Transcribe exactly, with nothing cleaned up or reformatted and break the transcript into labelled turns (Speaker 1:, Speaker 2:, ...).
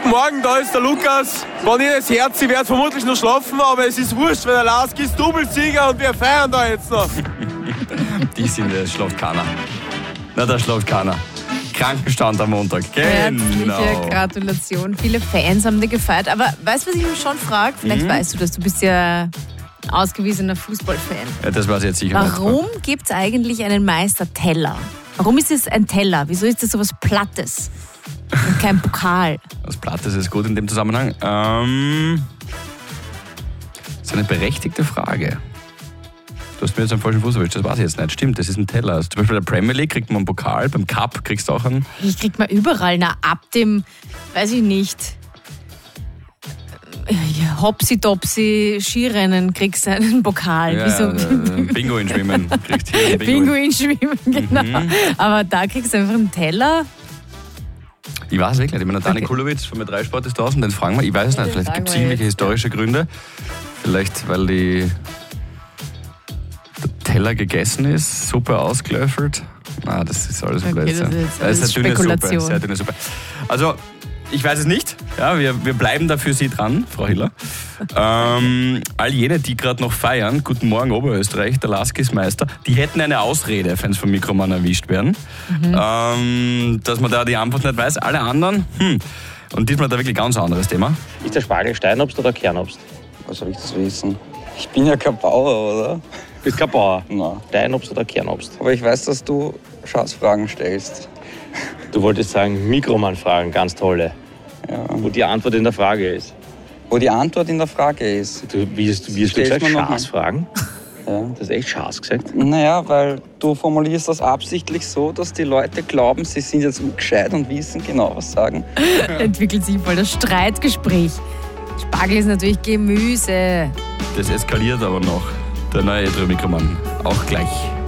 Speaker 1: Guten Morgen, da ist der Lukas. Wenn ihr das Herz, ich werde vermutlich noch schlafen, aber es ist wurscht, weil der Laski ist Doublesieger und wir feiern da jetzt noch.
Speaker 2: Die sind, das schläft keiner. Na, da schläft keiner. Krankenstand am Montag, genau.
Speaker 3: Herzliche Gratulation. Viele Fans haben dir gefeiert. Aber weißt du, was ich mich schon frage? Vielleicht mhm. weißt du das, du bist ja ein ausgewiesener Fußballfan.
Speaker 2: Ja, das weiß ich jetzt sicher.
Speaker 3: Warum gibt es eigentlich einen Meisterteller? Warum ist es ein Teller? Wieso ist das so was Plattes und kein Pokal?
Speaker 2: Was Plattes ist gut in dem Zusammenhang. Ähm, das ist eine berechtigte Frage. Du hast mir jetzt einen falschen Fuß erwischt, das weiß ich jetzt nicht. Stimmt, das ist ein Teller. Also zum Beispiel bei der Premier League kriegt man einen Pokal, beim Cup kriegst du auch einen.
Speaker 3: Ich krieg mal überall, na ab dem, weiß ich nicht, Hopsi-Dopsi Skirennen kriegst du einen Pokal.
Speaker 2: Ja,
Speaker 3: Wieso?
Speaker 2: äh, Bingo in Schwimmen kriegst du Bingo,
Speaker 3: Bingo in Schwimmen, genau. Mhm. Aber da kriegst du einfach einen Teller.
Speaker 2: Ich weiß wirklich nicht. Ich meine, Dani
Speaker 3: Okay.
Speaker 2: Kulowitz von mit drei Sport ist draußen, den fragen wir. Ich weiß es nicht, vielleicht gibt es irgendwelche historische Gründe. Vielleicht, weil die der Teller gegessen ist, Suppe ausgelöffelt. Ah, das ist alles
Speaker 3: Okay,
Speaker 2: Blödsinn.
Speaker 3: das ist,
Speaker 2: Das ist eine dünne
Speaker 3: Spekulation.
Speaker 2: Suppe, sehr dünne Suppe. Also, ich weiß es nicht. Ja, wir, wir bleiben da für Sie dran, Frau Hiller. ähm, all jene, die gerade noch feiern, guten Morgen Oberösterreich, der Laski ist Meister, die hätten eine Ausrede, wenn sie vom Mikromann erwischt werden. Mhm. Ähm, dass man da die Antwort nicht weiß. Alle anderen, hm. Und diesmal da wirklich ganz ein anderes Thema.
Speaker 4: Ist der Spargel Steinobst oder Kernobst?
Speaker 5: Was soll ich das wissen? Ich bin ja kein Bauer, oder?
Speaker 4: Du bist kein Bauer.
Speaker 5: Nein.
Speaker 4: Steinobst oder Kernobst?
Speaker 5: Aber ich weiß, dass du Schatzfragen stellst.
Speaker 4: Du wolltest sagen, Mikromann-Fragen, ganz tolle.
Speaker 5: Ja.
Speaker 4: Wo die Antwort in der Frage ist.
Speaker 5: Wo die Antwort in der Frage ist.
Speaker 4: Du, wie hast, wie hast du
Speaker 5: Stellst
Speaker 4: gesagt?
Speaker 5: mir noch
Speaker 4: Schaßfragen?
Speaker 5: Ja.
Speaker 4: Du hast echt Schaß gesagt.
Speaker 5: Naja, weil du formulierst das absichtlich so, dass die Leute glauben, sie sind jetzt gescheit und wissen genau, was sagen.
Speaker 3: Entwickelt sich voll das Streitgespräch. Spargel ist natürlich Gemüse.
Speaker 2: Das eskaliert aber noch. Der neue Edro Mikromann. Auch gleich.